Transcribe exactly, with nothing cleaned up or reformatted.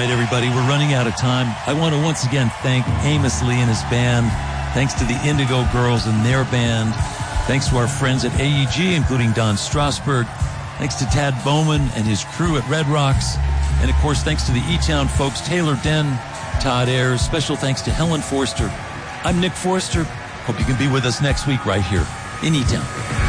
right, everybody, we're running out of time. I want to once again thank Amos Lee and his band. Thanks to the Indigo Girls and their band. Thanks to our friends at A E G, including Don Strasberg. Thanks to Tad Bowman and his crew at Red Rocks. And, of course, thanks to the E-Town folks, Taylor Den, Todd Ayers. Special thanks to Helen Forster. I'm Nick Forster. Hope you can be with us next week right here in E-Town.